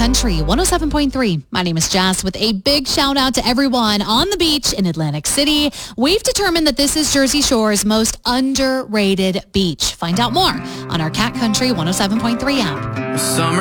Country 107.3. My name is Jess with a big shout out to everyone on the beach in Atlantic City. We've determined that this is Jersey Shore's most underrated beach. Find out more on our Cat Country 107.3 app. Summer